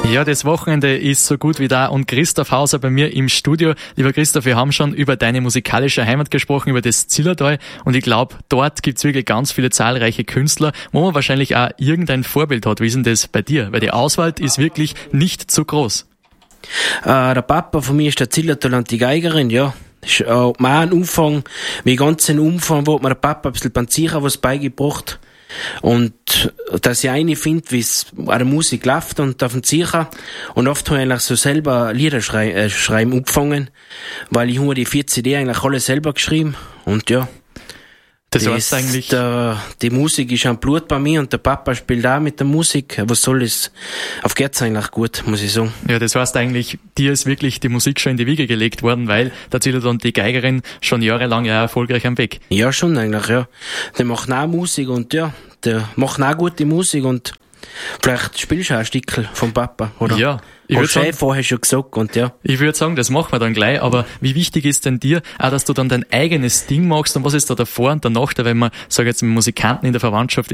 Ja, das Wochenende ist so gut wie da und Christoph Hauser bei mir im Studio. Lieber Christoph, wir haben schon über deine musikalische Heimat gesprochen, über das Zillertal, und ich glaube, dort gibt's wirklich ganz viele zahlreiche Künstler, wo man wahrscheinlich auch irgendein Vorbild hat. Wie ist denn das bei dir? Weil die Auswahl ist wirklich nicht so groß. Der Papa von mir ist der Zillertal und die Geigerin, ja. Das ist auch mein Umfang, mein ganzen Umfang, wo hat mir der Papa ein bisschen beim Zicher was beigebracht. Und dass ich eine finde, wie es an der Musik läuft und auf dem Zicher. Und oft habe ich eigentlich so selber Lieder schreiben angefangen, weil ich habe die 4 CD eigentlich alle selber geschrieben. Und ja. Das heißt eigentlich, die Musik ist am Blut bei mir und der Papa spielt auch mit der Musik. Was soll das? Auf geht's eigentlich gut, muss ich sagen. Ja, das heißt eigentlich, dir ist wirklich die Musik schon in die Wiege gelegt worden, weil der Zillertal und die Geigerin schon jahrelang ja erfolgreich am Weg. Ja, schon eigentlich, ja. Die machen auch Musik und ja, die machen auch gute Musik und vielleicht spielst du auch ein Stückchen vom Papa, oder? Ja. Ich würde vorher schon gesagt, und ja. Ich würde sagen, das machen wir dann gleich, aber wie wichtig ist denn dir auch, dass du dann dein eigenes Ding machst, und was ist da davor und danach, wenn man, sag jetzt, mit Musikanten in der Verwandtschaft